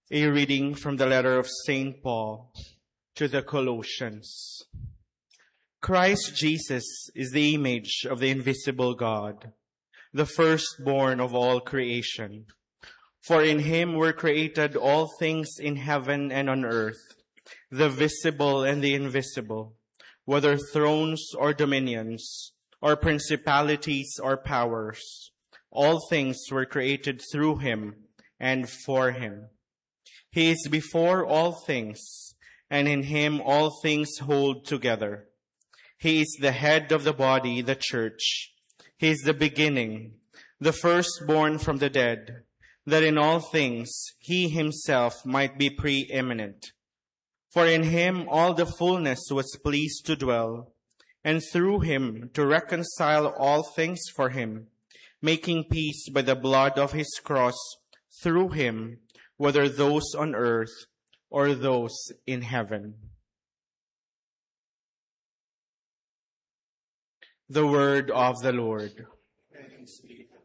A reading from the letter of St. Paul to the Colossians. Christ Jesus is the image of the invisible God, the firstborn of all creation. For in him were created all things in heaven and on earth, the visible and the invisible, whether thrones or dominions, or principalities or powers. All things were created through him and for him. He is before all things, and in him all things hold together. He is the head of the body, the church. He is the beginning, the firstborn from the dead, that in all things he himself might be preeminent. For in him all the fullness was pleased to dwell, and through him to reconcile all things for him, making peace by the blood of his cross, through him, whether those on earth or those in heaven. The word of the Lord. Thanks be to God.